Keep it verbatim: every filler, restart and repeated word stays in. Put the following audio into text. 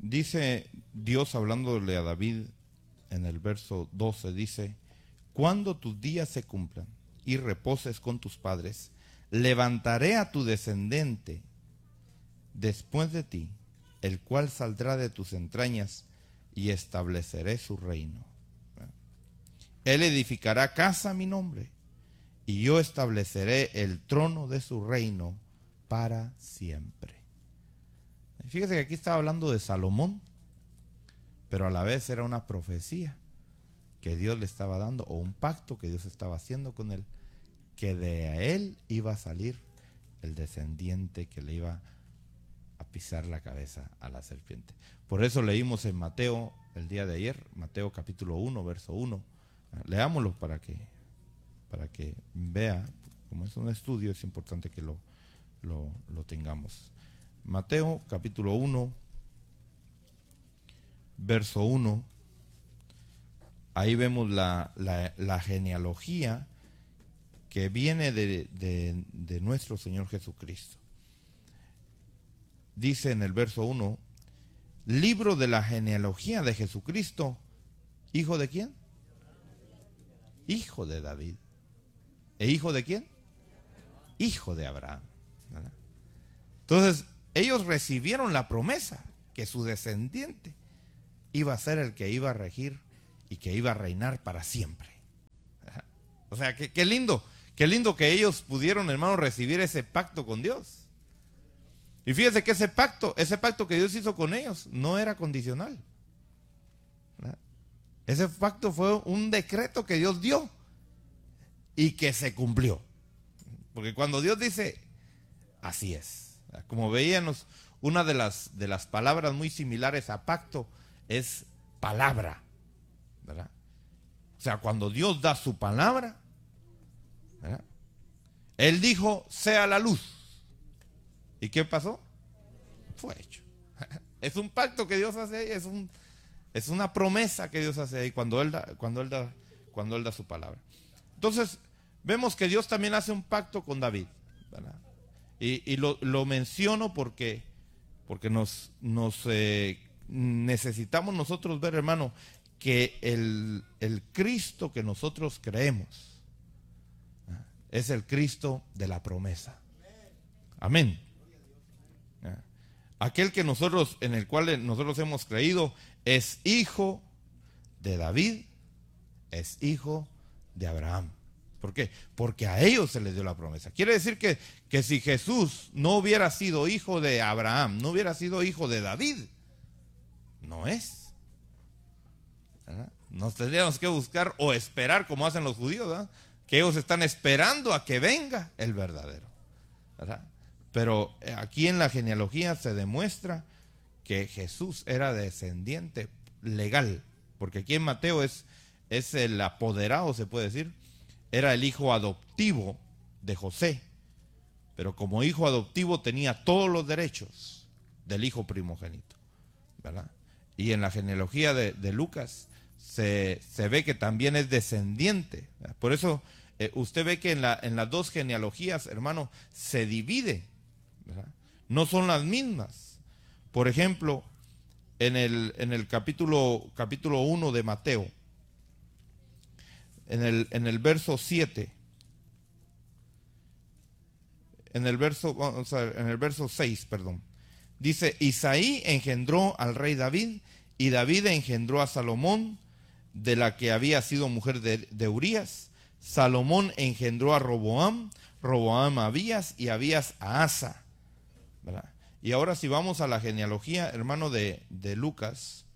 Dice Dios hablándole a David en el verso doce, dice: cuando tus días se cumplan y reposes con tus padres, levantaré a tu descendiente después de ti, el cual saldrá de tus entrañas, y estableceré su reino. Él edificará casa a mi nombre, y yo estableceré el trono de su reino para siempre. Fíjese que aquí estaba hablando de Salomón, pero a la vez era una profecía que Dios le estaba dando, o un pacto que Dios estaba haciendo con él, que de él iba a salir el descendiente que le iba a pisar la cabeza a la serpiente. Por eso leímos en Mateo el día de ayer, Mateo capítulo uno, verso uno. Leámoslo para que, para que vea, como es un estudio, es importante que lo, lo, lo tengamos. Mateo capítulo uno, verso uno. Ahí vemos la, la, la genealogía que viene de, de, de nuestro Señor Jesucristo. Dice en el verso uno: libro de la genealogía de Jesucristo, ¿hijo de quién? Hijo de David. ¿E hijo de quién? Hijo de Abraham, ¿verdad? Entonces, ellos recibieron la promesa que su descendiente iba a ser el que iba a regir y que iba a reinar para siempre. O sea, qué, qué lindo, qué lindo que ellos pudieron, hermano, recibir ese pacto con Dios. Y fíjese que ese pacto, ese pacto que Dios hizo con ellos no era condicional, ¿verdad? Ese pacto fue un decreto que Dios dio y que se cumplió. Porque cuando Dios dice, así es. Como veíamos, una de las, de las palabras muy similares a pacto es palabra, ¿verdad? O sea, cuando Dios da su palabra, ¿verdad? Él dijo, sea la luz. ¿Y qué pasó? Fue hecho. Es un pacto que Dios hace ahí, es, un, es una promesa que Dios hace ahí cuando Él da, cuando Él da, cuando Él da su palabra. Entonces, vemos que Dios también hace un pacto con David, ¿verdad? Y, y lo, lo menciono porque, porque nos, nos eh, necesitamos nosotros ver, hermano, que el, el Cristo que nosotros creemos, ¿verdad?, es el Cristo de la promesa. Amén. Aquel que nosotros, en el cual nosotros hemos creído, es hijo de David, es hijo de Abraham. ¿Por qué? Porque a ellos se les dio la promesa. Quiere decir que, que si Jesús no hubiera sido hijo de Abraham, no hubiera sido hijo de David, no es, ¿verdad? Nos tendríamos que buscar o esperar, como hacen los judíos, ¿verdad?, que ellos están esperando a que venga el verdadero, ¿verdad? Pero aquí en la genealogía se demuestra que Jesús era descendiente legal, porque aquí en Mateo es, es el apoderado, se puede decir, era el hijo adoptivo de José, pero como hijo adoptivo tenía todos los derechos del hijo primogénito, ¿verdad? Y en la genealogía de, de Lucas se, se ve que también es descendiente, ¿verdad? Por eso eh, usted ve que en, la, en las dos genealogías, hermano, se divide, ¿verdad? No son las mismas. Por ejemplo, en el, en el capítulo, capítulo uno de Mateo, en el, en el verso siete, en el verso, o sea, en el verso seis, perdón, dice: Isaí engendró al rey David, y David engendró a Salomón, de la que había sido mujer de, de Urías. Salomón engendró a Roboam, Roboam a Abías, y Abías a Asa, ¿verdad? Y ahora si vamos a la genealogía, hermano, de, de Lucas,